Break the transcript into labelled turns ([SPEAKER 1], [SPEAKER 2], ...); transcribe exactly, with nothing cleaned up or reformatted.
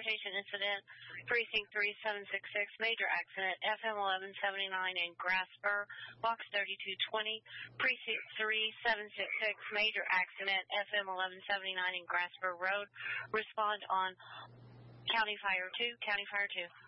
[SPEAKER 1] Transportation Incident, Precinct three seven six six, Major Accident, F M eleven seventy-nine in Grasper, Box thirty-two twenty, Precinct three seven six six, Major Accident, F M eleven seventy-nine in Grasper Road. Respond on County Fire two, County Fire two.